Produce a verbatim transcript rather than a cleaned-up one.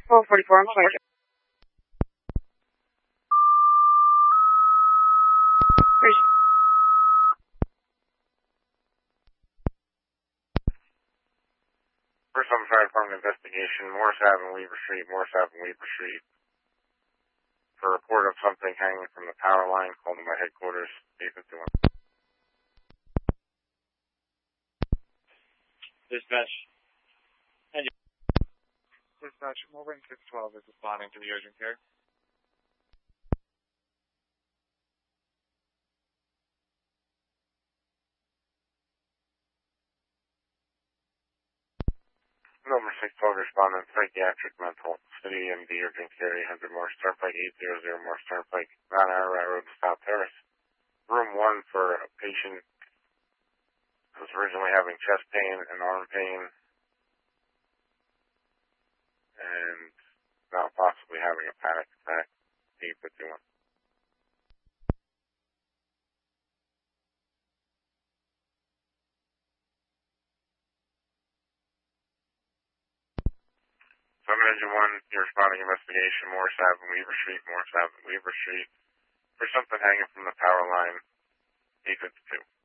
four forty-four, I'm sorry. First on fire department investigation, Morris Avenue, Weaver Street, Morris Avenue, Weaver Street. For a report of something hanging from the power line, call to my headquarters, eight fifty-one. Dispatch. Dispatch, Melbourne six twelve is responding to the urgent care. Number six twelve respondent, psychiatric mental, city M D urgent care, eight hundred Morris Turnpike, eight hundred Morris Turnpike, Mount Ararat Road, South Terrace. Room one for a patient who was originally having chest pain and arm pain, and now possibly having a panic attack, eight fifty-one. Summon Engine one, you're responding investigation, Morris Avenue, Weaver Street, Morris Avenue, Weaver Street, for something hanging from the power line, eight fifty-two.